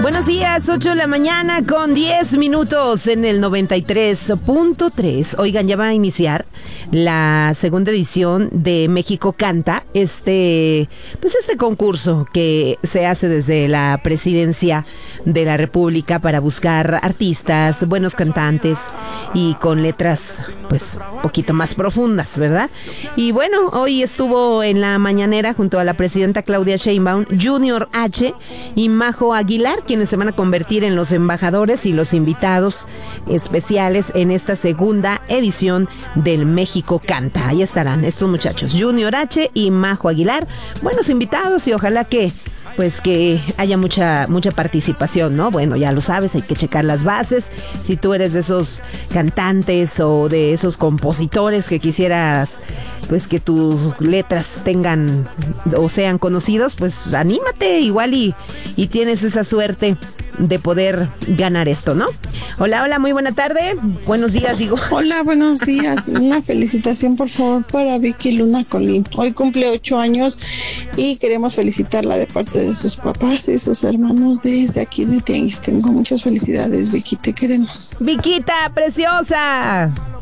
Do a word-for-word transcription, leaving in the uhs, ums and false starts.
Buenos días, ocho de la mañana con diez minutos en el noventa y tres punto tres. Oigan, ya va a iniciar la segunda edición de México Canta, este, pues este concurso que se hace desde la Presidencia de la República para buscar artistas, buenos cantantes y con letras, pues, poquito más profundas, ¿verdad? Y bueno, hoy estuvo en la mañanera junto a la presidenta Claudia Sheinbaum, Junior H y Majo Aguilar, quienes se van a convertir en los embajadores y los invitados especiales en esta segunda edición del México Canta. Ahí estarán estos muchachos, Junior H y Majo Aguilar, buenos invitados y ojalá que pues que haya mucha mucha participación, ¿no? Bueno, ya lo sabes, hay que checar las bases. Si tú eres de esos cantantes o de esos compositores que quisieras pues que tus letras tengan o sean conocidos, pues anímate igual y, y tienes esa suerte de poder ganar esto, ¿no? Hola, hola, muy buena tarde. Buenos días, digo. Hola, buenos días. Una felicitación, por favor, para Vicky Luna Colín. Hoy cumple ocho años y queremos felicitarla de parte de sus papás y sus hermanos desde aquí de Tianguis. Tengo muchas felicidades, Vicky, te queremos. Viquita, preciosa.